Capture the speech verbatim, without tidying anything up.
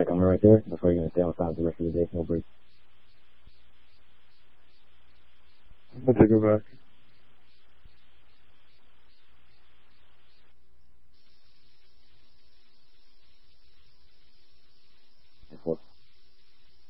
strike coming right there. That's why you're gonna stay outside the rest of the day. No break. I'm gonna take it back.